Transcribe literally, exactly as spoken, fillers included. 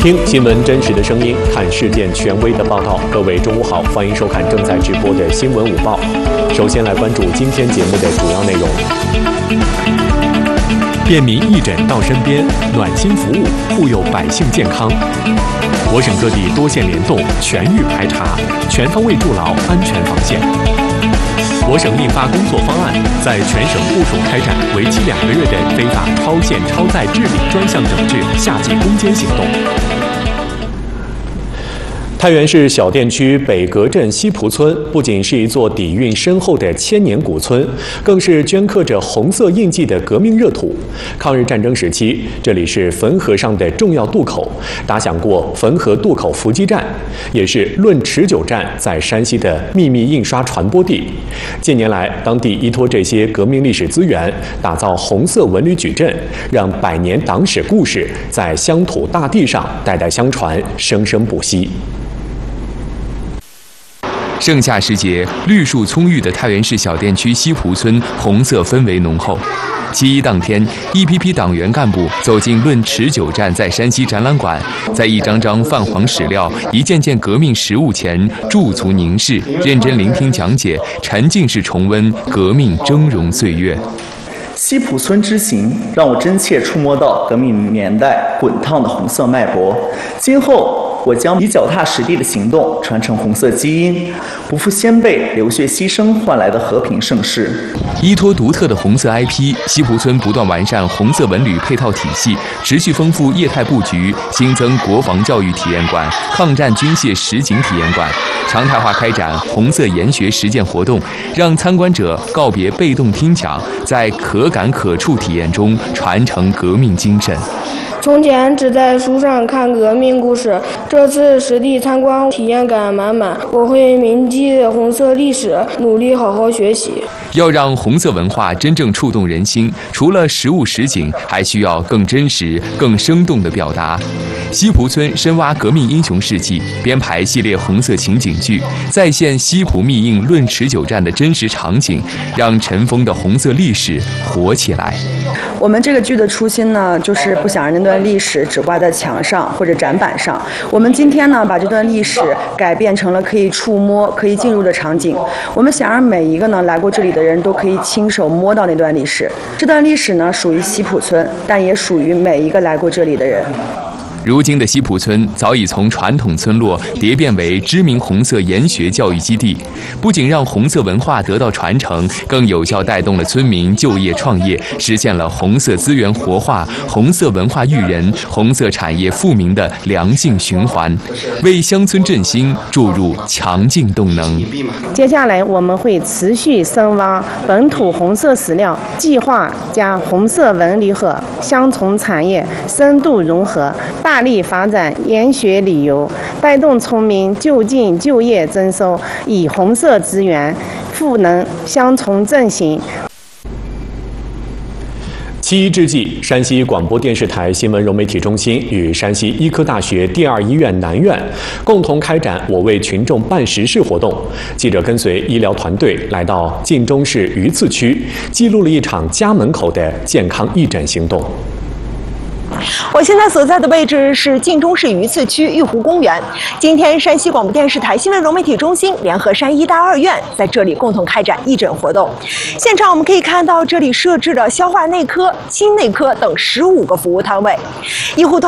听新闻真实的声音，看事件权威的报道。各位中午好，欢迎收看正在直播的新闻午报。首先来关注今天节目的主要内容。便民义诊到身边，暖心服务护佑百姓健康。我省各地多线联动，全域排查，全方位筑牢安全防线。我省印发工作方案，在全省部署开展为期两个月的非法超限超载治理专项整治夏季攻坚行动。太原市小店区北阁镇西蒲村不仅是一座底蕴深厚的千年古村，更是镌刻着红色印记的革命热土。抗日战争时期，这里是汾河上的重要渡口，打响过汾河渡口伏击战，也是论持久战在山西的秘密印刷传播地。近年来，当地依托这些革命历史资源，打造红色文旅矩阵，让百年党史故事在乡土大地上代代相传，生生不息。 盛夏时节，绿树葱郁的太原市小店区西蒲村红色氛围浓厚。七一当天，一批批党员干部走进论持久战在山西展览馆，在一张张泛黄史料、一件件革命实物前驻足凝视，认真聆听讲解，沉浸式重温革命峥嵘岁月。 西蒲村之行让我真切触摸到革命年代滚烫的红色脉搏。今后我将以脚踏实地的行动传承红色基因，不负先辈流血牺牲换来的和平盛世。 依托独特的红色 I P， 西蒲村不断完善红色文旅配套体系，持续丰富业态布局，新增国防教育体验馆、抗战军械实景体验馆，常态化开展红色研学实践活动，让参观者告别被动听讲，在可感可触体验中传承革命精神。 从前只在书上看革命故事，这次实地参观，体验感满满。我会铭记红色历史，努力好好学习。 要让红色文化真正触动人心，除了实物实景，还需要更真实、更生动的表达。西蒲村深挖革命英雄事迹，编排系列红色情景剧，再现西蒲密印论持久战的真实场景，让尘封的红色历史活起来。 我们这个剧的初心呢，就是不想让那段历史只挂在墙上或者展板上。我们今天呢，把这段历史改变成了可以触摸、可以进入的场景。我们想让每一个呢来过这里的人都可以亲手摸到那段历史。这段历史呢，属于西蒲村，但也属于每一个来过这里的人。 如今的西蒲村早已从传统村落蝶变为知名红色研学教育基地，不仅让红色文化得到传承，更有效带动了村民就业创业，实现了红色资源活化、红色文化育人、红色产业富民的良性循环，为乡村振兴注入强劲动能。 接下来我们会持续深挖本土红色史料，计划将红色文旅和乡村产业深度融合，大力发展研学旅游，带动村民就近就业增收，以红色资源赋能乡村振兴。 七一之际，山西广播电视台新闻融媒体中心与山西医科大学第二医院南院共同开展“我为群众办实事”活动。记者跟随医疗团队来到晋中市榆次区，记录了一场家门口的健康义诊行动。 我现在所在的位置是晋中市榆次区玉湖公园。今天，山西广播电视台新闻融媒体中心联合山医大二院在这里共同开展义诊活动。现场我们可以看到，这里设置了消化内科、心内科等十五个服务摊位，医护团